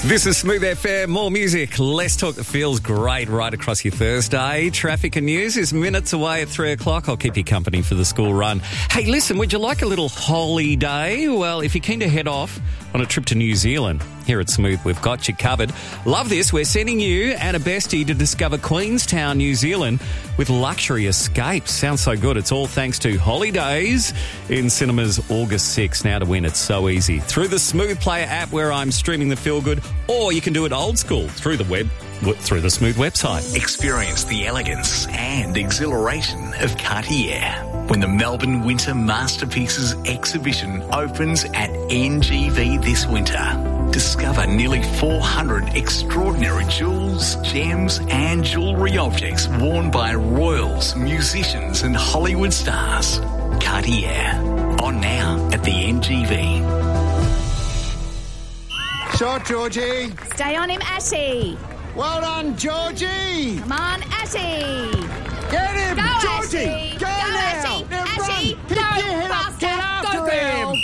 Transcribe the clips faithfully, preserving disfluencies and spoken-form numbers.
This is Smooth F M, more music, less talk that feels great right across your Thursday. Traffic and news is minutes away at three o'clock. I'll keep you company for the school run. Hey, listen, would you like a little holiday? Well, if you're keen to head off on a trip to New Zealand, here at Smooth, we've got you covered. Love this. We're sending you and a bestie to discover Queenstown, New Zealand with luxury escapes. Sounds so good. It's all thanks to Holidays in cinemas August sixth. Now to win, it's so easy. Through the Smooth Player app where I'm streaming the feel good, or you can do it old school through the web, through the Smooth website. Experience the elegance and exhilaration of Cartier when the Melbourne Winter Masterpieces exhibition opens at N G V this winter. Discover nearly four hundred extraordinary jewels, gems and jewellery objects worn by royals, musicians and Hollywood stars. Cartier. On now at the N G V. Shot, Georgie. Stay on him, Ashy. Well done, Georgie. Come on, Ashy. Get him, Go, Georgie. Ashy. Go, Go, now. Ashy. Now Ashy. run. Go, Pick your head up. faster. Get after Go, him. girl.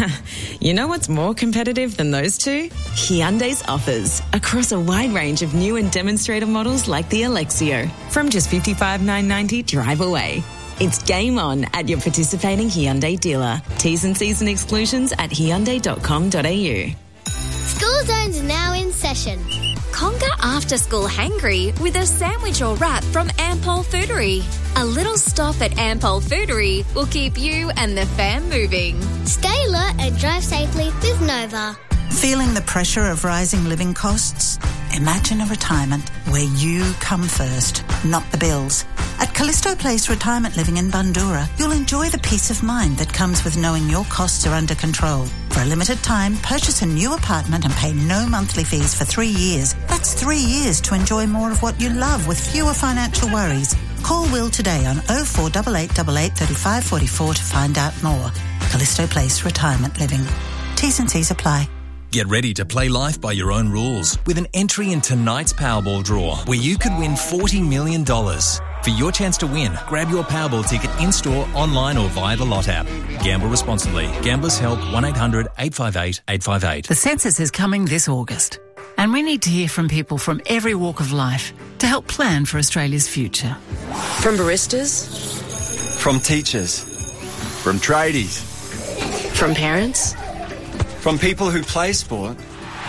You know what's more competitive than those two? Hyundai's offers across a wide range of new and demonstrator models like the Alexio. From just fifty-five thousand nine hundred ninety dollars drive away. It's game on at your participating Hyundai dealer. T's and C's and exclusions at hyundai dot com dot a u. School Zones are now in session. Conquer after-school hangry with a sandwich or wrap from Ampol Foodery. A little stop at Ampol Foodery will keep you and the fam moving. Stay alert and drive safely with Nova. Feeling the pressure of rising living costs? Imagine a retirement where you come first, not the bills. At Callisto Place Retirement Living in Bundoora, you'll enjoy the peace of mind that comes with knowing your costs are under control. For a limited time, purchase a new apartment and pay no monthly fees for three years. That's three years to enjoy more of what you love with fewer financial worries. Call Will today on oh four eight eight eight eight, three five four four to find out more. Callisto Place Retirement Living. T's and C's apply. Get ready to play life by your own rules with an entry in tonight's Powerball draw where you could win forty million dollars. For your chance to win, grab your Powerball ticket in-store, online or via the Lot app. Gamble responsibly. Gamblers Help one eight hundred eight five eight eight five eight. The census is coming this August, and we need to hear from people from every walk of life to help plan for Australia's future. From baristas, from teachers, from tradies, from parents, from people who play sport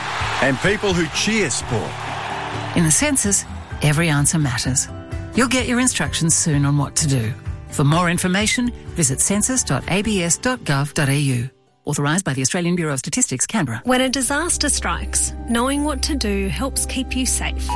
and people who cheer sport. In the census, every answer matters. You'll get your instructions soon on what to do. For more information, visit census dot a b s dot gov dot a u. Authorised by the Australian Bureau of Statistics, Canberra. When a disaster strikes, knowing what to do helps keep you safe.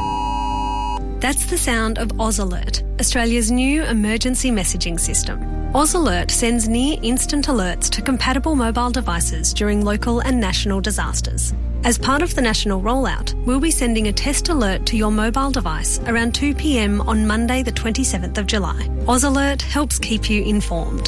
That's the sound of AusAlert, Australia's new emergency messaging system. AusAlert sends near-instant alerts to compatible mobile devices during local and national disasters. As part of the national rollout, we'll be sending a test alert to your mobile device around two p m on Monday the twenty-seventh of July. AusAlert helps keep you informed.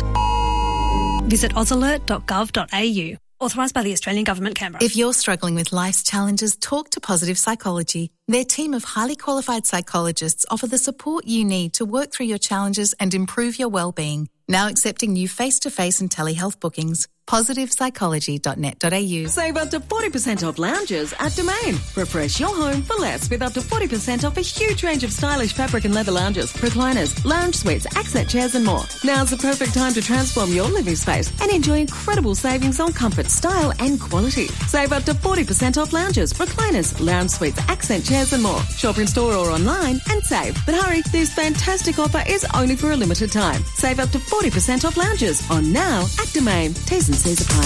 Visit aus alert dot gov dot a u. Authorised by the Australian Government, Canberra. If you're struggling with life's challenges, talk to Positive Psychology. Their team of highly qualified psychologists offer the support you need to work through your challenges and improve your well-being. Now accepting new face-to-face and telehealth bookings. positive psychology dot net dot a u. Save up to forty percent off lounges at Domain. Refresh your home for less with up to forty percent off a huge range of stylish fabric and leather lounges, recliners, lounge suites, accent chairs and more. Now's the perfect time to transform your living space and enjoy incredible savings on comfort, style and quality. Save up to forty percent off lounges, recliners, lounge suites, accent chairs and more. Shop in store or online and save. But hurry, this fantastic offer is only for a limited time. Save up to forty percent off lounges on now at Domain. T's and C's apply.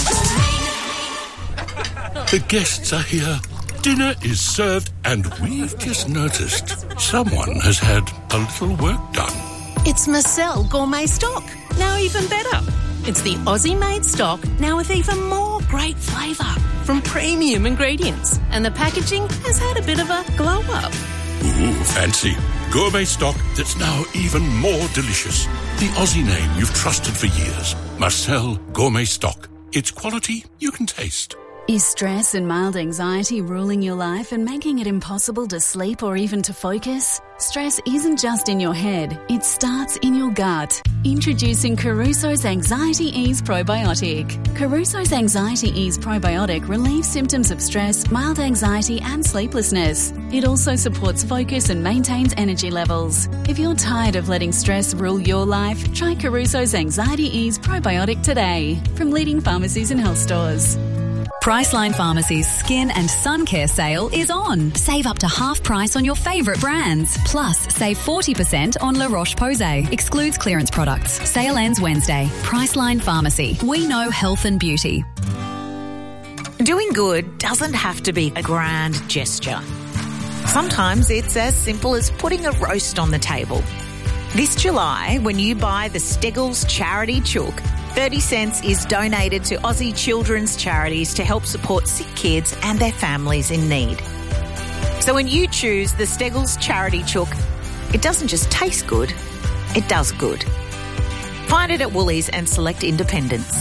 The guests are here. Dinner is served and we've just noticed someone has had a little work done. It's Marcel Gourmet Stock. Now even better. It's the Aussie-made stock, now with even more great flavour from premium ingredients. And the packaging has had a bit of a glow-up. Ooh, fancy. Gourmet stock that's now even more delicious. The Aussie name you've trusted for years. Marcel Gourmet Stock. It's quality you can taste. Is stress and mild anxiety ruling your life and making it impossible to sleep or even to focus? Stress isn't just in your head, it starts in your gut. Introducing Caruso's Anxiety Ease Probiotic. Caruso's Anxiety Ease Probiotic relieves symptoms of stress, mild anxiety and sleeplessness. It also supports focus and maintains energy levels. If you're tired of letting stress rule your life, try Caruso's Anxiety Ease Probiotic today from leading pharmacies and health stores. Priceline Pharmacy's Skin and Sun Care sale is on. Save up to half price on your favourite brands. Plus, save forty percent on La Roche-Posay. Excludes clearance products. Sale ends Wednesday. Priceline Pharmacy. We know health and beauty. Doing good doesn't have to be a grand gesture. Sometimes it's as simple as putting a roast on the table. This July, when you buy the Steggles Charity Chook, thirty cents is donated to Aussie children's charities to help support sick kids and their families in need. So when you choose the Steggles Charity Chook, it doesn't just taste good, it does good. Find it at Woolies and select independents.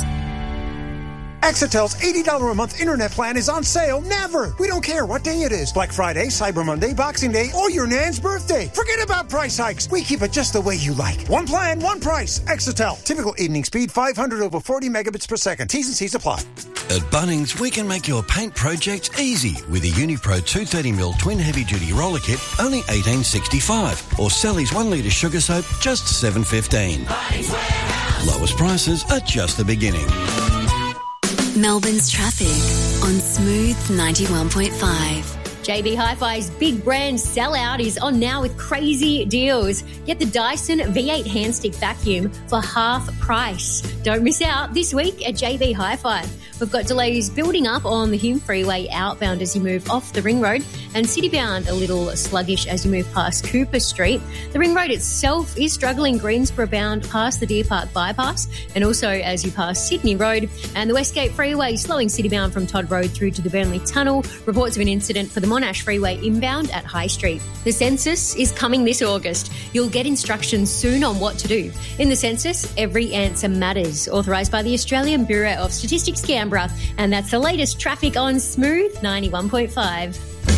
Exetel's eighty dollars a month internet plan is on sale never. We don't care what day it is. Black Friday, Cyber Monday, Boxing Day, or your Nan's birthday. Forget about price hikes. We keep it just the way you like. One plan, one price. Exetel. Typical evening speed, five hundred over forty megabits per second. T's and C's apply. At Bunnings, we can make your paint project easy with a Unipro two thirty millimeter twin heavy-duty roller kit, only eighteen sixty-five, or Sally's one litre sugar soap, just seven fifteen. Lowest prices are just the beginning. Melbourne's traffic on Smooth ninety-one point five. J B Hi-Fi's big brand sellout is on now with crazy deals. Get the Dyson V eight handstick vacuum for half price. Don't miss out this week at J B Hi-Fi. We've got delays building up on the Hume Freeway outbound as you move off the Ring Road, and citybound a little sluggish as you move past Cooper Street. The Ring Road itself is struggling Greensborough bound past the Deer Park bypass, and also as you pass Sydney Road, and the Westgate Freeway slowing citybound from Todd Road through to the Burnley Tunnel. Reports of an incident for the Monash Freeway inbound at High Street. The census is coming this August. You'll get instructions soon on what to do. In the census, every answer matters. Authorised by the Australian Bureau of Statistics, Canberra. And that's the latest traffic on Smooth ninety-one point five.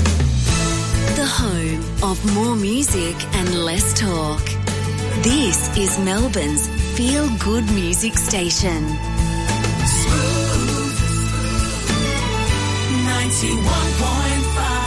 The home of more music and less talk. This is Melbourne's feel-good music station. Smooth ninety-one point five.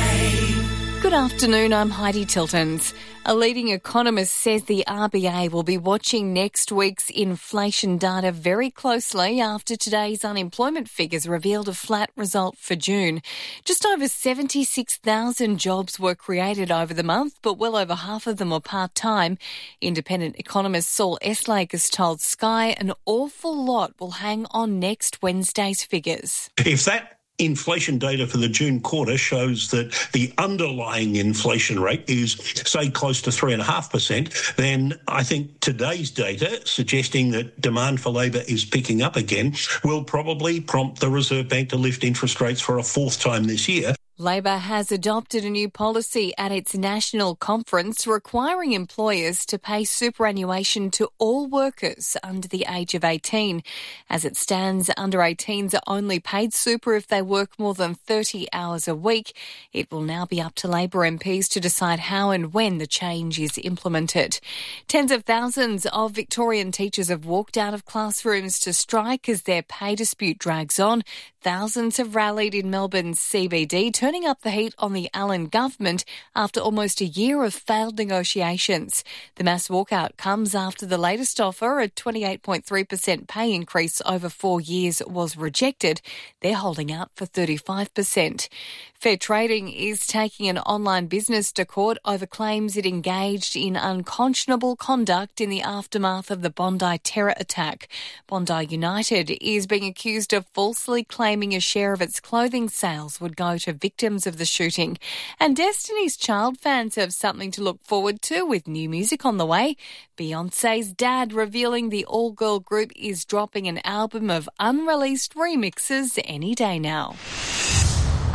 Good afternoon, I'm Heidi Tiltons. A leading economist says the R B A will be watching next week's inflation data very closely after today's unemployment figures revealed a flat result for June. Just over seventy-six thousand jobs were created over the month, but well over half of them were part-time. Independent economist Saul Eslake has told Sky an awful lot will hang on next Wednesday's figures. If that inflation data for the June quarter shows that the underlying inflation rate is, say, close to three point five percent, then I think today's data suggesting that demand for labour is picking up again will probably prompt the Reserve Bank to lift interest rates for a fourth time this year. Labor has adopted a new policy at its national conference requiring employers to pay superannuation to all workers under the age of eighteen. As it stands, under eighteens are only paid super if they work more than thirty hours a week. It will now be up to Labor M Ps to decide how and when the change is implemented. Tens of thousands of Victorian teachers have walked out of classrooms to strike as their pay dispute drags on. Thousands have rallied in Melbourne's C B D, turning up the heat on the Allen government after almost a year of failed negotiations. The mass walkout comes after the latest offer, a twenty-eight point three percent pay increase over four years, was rejected. They're holding out for thirty-five percent. Fair Trading is taking an online business to court over claims it engaged in unconscionable conduct in the aftermath of the Bondi terror attack. Bondi United is being accused of falsely claiming a share of its clothing sales would go to victims of the shooting. And Destiny's Child fans have something to look forward to with new music on the way. Beyonce's dad revealing the all-girl group is dropping an album of unreleased remixes any day now.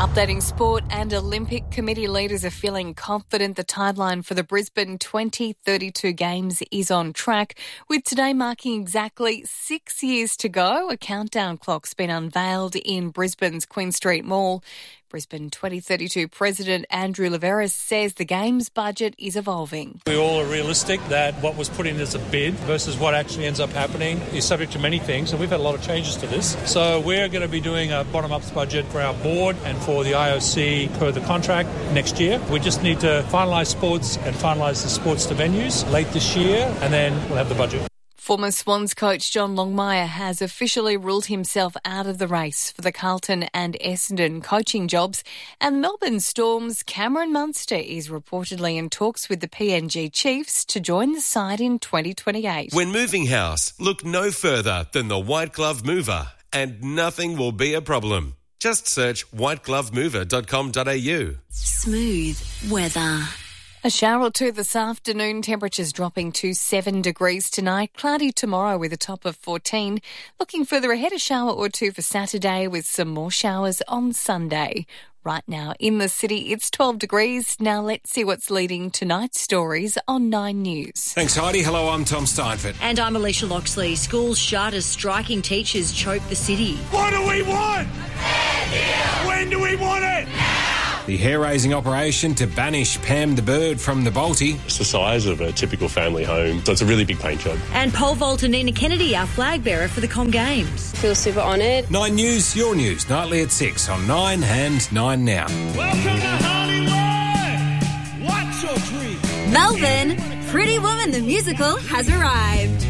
Updating sport, and Olympic Committee leaders are feeling confident the timeline for the Brisbane twenty thirty-two Games is on track, with today marking exactly six years to go. A countdown clock's been unveiled in Brisbane's Queen Street Mall. Brisbane twenty thirty-two President Andrew Liveris says the Games budget is evolving. We all are realistic that what was put in as a bid versus what actually ends up happening is subject to many things, and we've had a lot of changes to this. So we're going to be doing a bottom-up budget for our board and for the I O C per the contract next year. We just need to finalise sports and finalise the sports to venues late this year, and then we'll have the budget. Former Swans coach John Longmire has officially ruled himself out of the race for the Carlton and Essendon coaching jobs, and Melbourne Storm's Cameron Munster is reportedly in talks with the P N G Chiefs to join the side in twenty twenty-eight. When moving house, look no further than the White Glove Mover, and nothing will be a problem. Just search white glove mover dot com dot a u. Smooth weather. A shower or two this afternoon, temperatures dropping to seven degrees tonight. Cloudy tomorrow with a top of fourteen. Looking further ahead, a shower or two for Saturday with some more showers on Sunday. Right now in the city, it's twelve degrees. Now let's see what's leading tonight's stories on Nine News. Thanks, Heidi. Hello, I'm Tom Steinfort. And I'm Alicia Loxley. Schools shut as striking teachers choke the city. What do we want? When do we want it? The hair-raising operation to banish Pam the bird from the Balti. It's the size of a typical family home, so it's a really big paint job. And pole vaulter Nina Kennedy, our flag bearer for the Com Games. Feel super honoured. Nine News, your news, nightly at six on Nine and Nine Now. Welcome to Hollywood! What's your dream? Melbourne, Pretty Woman the musical has arrived.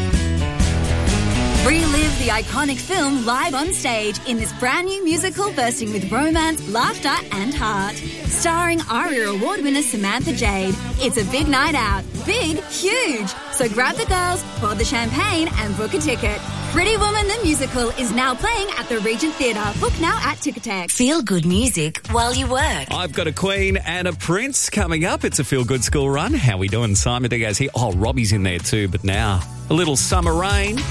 Relive the iconic film live on stage in this brand new musical bursting with romance, laughter and heart. Starring ARIA Award winner Samantha Jade. It's a big night out. Big, huge. So grab the girls, pour the champagne and book a ticket. Pretty Woman the musical is now playing at the Regent Theatre. Book now at Ticketek. Feel good music while you work. I've got a Queen and a Prince coming up. It's a Feel Good School Run. How we doing? Simon Diaz here. Oh, Robbie's in there too, but now a little Summer Rain.